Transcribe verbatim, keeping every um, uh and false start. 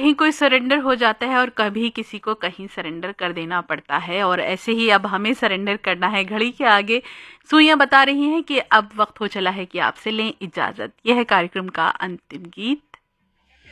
कहीं कोई सरेंडर हो जाता है और कभी किसी को कहीं सरेंडर कर देना पड़ता है, और ऐसे ही अब हमें सरेंडर करना है। घड़ी के आगे सुइयां बता रही हैं कि अब वक्त हो चला है कि आपसे लें इजाजत। यह है कार्यक्रम का अंतिम गीत।